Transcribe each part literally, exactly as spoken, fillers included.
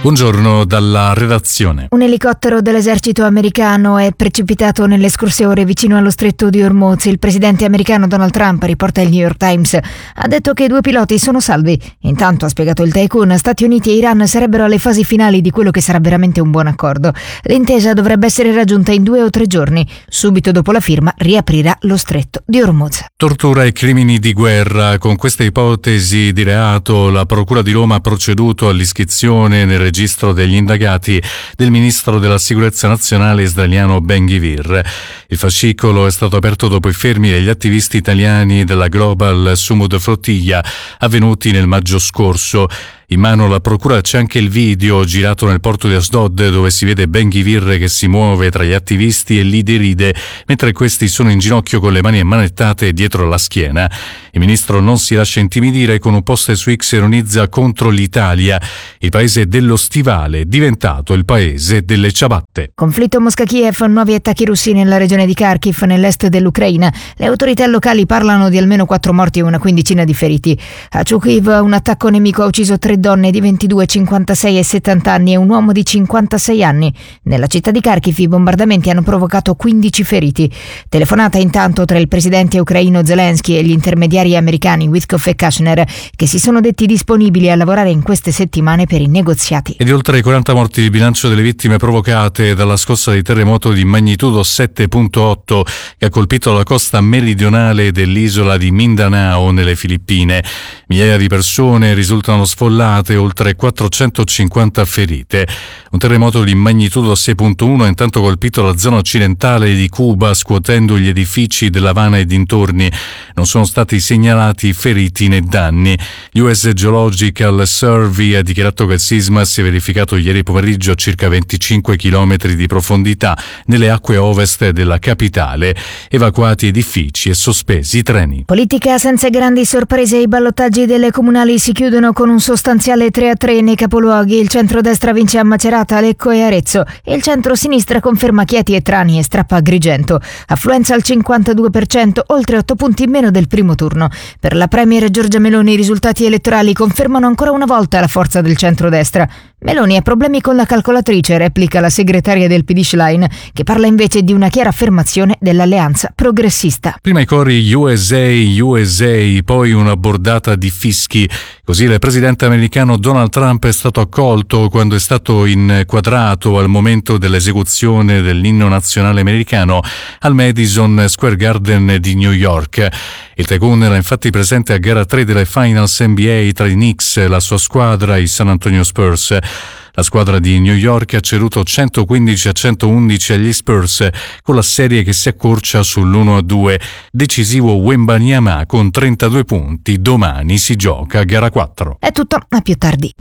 Buongiorno dalla redazione. Un elicottero dell'esercito americano è precipitato nelle scorse ore vicino allo stretto di Hormuz. Il presidente americano Donald Trump, riporta il New York Times, ha detto che i due piloti sono salvi. Intanto, ha spiegato il tycoon, Stati Uniti e Iran sarebbero alle fasi finali di quello che sarà veramente un buon accordo. L'intesa dovrebbe essere raggiunta in due o tre giorni. Subito dopo la firma riaprirà lo stretto di Hormuz. Tortura e crimini di guerra. Con questa ipotesi di reato la Procura di Roma ha proceduto all'iscrizione nel registro degli indagati del ministro della sicurezza nazionale israeliano Ben-Gvir. Il fascicolo è stato aperto dopo i fermi degli attivisti italiani della Global Sumud Flotilla avvenuti nel maggio scorso. In mano alla procura c'è anche il video girato nel porto di Asdod, dove si vede Ben-Gvir che si muove tra gli attivisti e li deride, mentre questi sono in ginocchio con le mani ammanettate dietro la schiena. Il ministro non si lascia intimidire, con un post su X ironizza contro l'Italia, il paese dello stivale, diventato il paese delle ciabatte. Conflitto Mosca-Kiev, nuovi attacchi russi nella regione di Kharkiv, nell'est dell'Ucraina. Le autorità locali parlano di almeno quattro morti e una quindicina di feriti. A Chukiv un attacco nemico ha ucciso tre donne di ventidue, cinquantasei e settanta anni e un uomo di cinquantasei anni. Nella città di Kharkiv i bombardamenti hanno provocato quindici feriti. Telefonata intanto tra il presidente ucraino Zelensky e gli intermediari americani Witkoff e Kushner, che si sono detti disponibili a lavorare in queste settimane per i negoziati. E di oltre quaranta morti il bilancio delle vittime provocate dalla scossa di terremoto di magnitudo sette virgola otto che ha colpito la costa meridionale dell'isola di Mindanao nelle Filippine. Migliaia di persone risultano sfollate, oltre quattrocentocinquanta ferite. Un terremoto di magnitudo sei virgola uno ha intanto colpito la zona occidentale di Cuba, scuotendo gli edifici dell'Havana e dintorni. Non sono stati segnalati feriti né danni. l'U S Geological Survey ha dichiarato che il sisma si è verificato ieri pomeriggio a circa venticinque chilometri di profondità nelle acque ovest della capitale. Evacuati edifici e sospesi treni. Politica senza grandi sorprese. I ballottaggi delle comunali si chiudono con un sostanziale tre a tre nei capoluoghi. Il centrodestra vince a Macerata, Lecco e Arezzo e il centro-sinistra conferma Chieti e Trani e strappa Agrigento. Affluenza al cinquantadue per cento, oltre otto punti in meno del primo turno. Per la premier Giorgia Meloni i risultati elettorali confermano ancora una volta la forza del centrodestra. Meloni ha problemi con la calcolatrice, replica la segretaria del P D Schlein, che parla invece di una chiara affermazione dell'alleanza progressista. Prima i cori U S A, U S A, poi una bordata di fischi. Così il presidente americano Donald Trump è stato accolto quando è stato inquadrato al momento dell'esecuzione dell'inno nazionale americano al Madison Square Garden di New York. Il tycoon era infatti presente a gara tre delle Finals N B A tra i Knicks e la sua squadra, i San Antonio Spurs. La squadra di New York ha ceduto centoquindici a centoundici agli Spurs, con la serie che si accorcia sull'uno a due. Decisivo Wembanyama con trentadue punti. Domani si gioca a gara quattro. È tutto, a più tardi.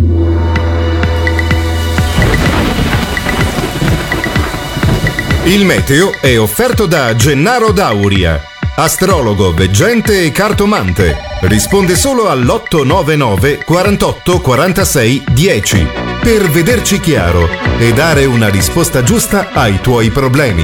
Il meteo è offerto da Gennaro Dauria, astrologo, veggente e cartomante. Risponde solo all'otto nove nove quarantotto quarantasei dieci per vederci chiaro e dare una risposta giusta ai tuoi problemi.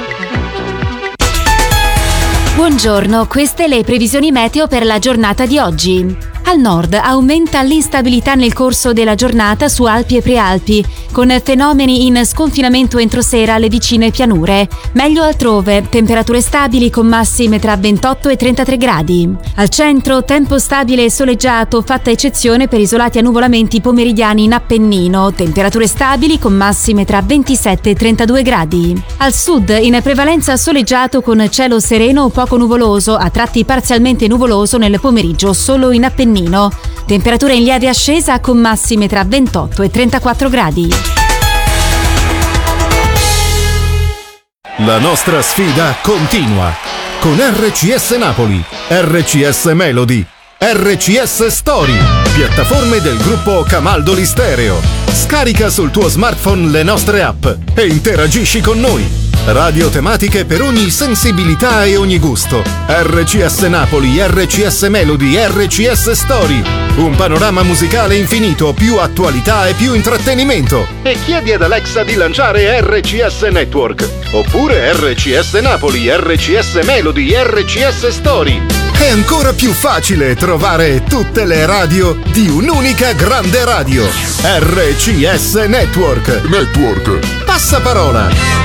Buongiorno, queste le previsioni meteo per la giornata di oggi. Al nord aumenta l'instabilità nel corso della giornata su Alpi e Prealpi, con fenomeni in sconfinamento entro sera alle vicine pianure. Meglio altrove, temperature stabili con massime tra ventotto e trentatré gradi. Al centro, tempo stabile e soleggiato, fatta eccezione per isolati annuvolamenti pomeridiani in Appennino, temperature stabili con massime tra ventisette e trentadue gradi. Al sud, in prevalenza soleggiato con cielo sereno o poco nuvoloso, a tratti parzialmente nuvoloso nel pomeriggio solo in Appennino. Temperatura in lieve ascesa con massime tra ventotto e trentaquattro gradi. La nostra sfida continua con R C S Napoli, R C S Melody, R C S Story, piattaforme del gruppo Camaldoli Stereo. Scarica sul tuo smartphone le nostre app e interagisci con noi. Radio tematiche per ogni sensibilità e ogni gusto. R C S Napoli, R C S Melody, R C S Story. Un panorama musicale infinito, più attualità e più intrattenimento. E chiedi ad Alexa di lanciare R C S Network. Oppure R C S Napoli, R C S Melody, R C S Story. È ancora più facile trovare tutte le radio di un'unica grande radio. R C S Network. Network. Passaparola.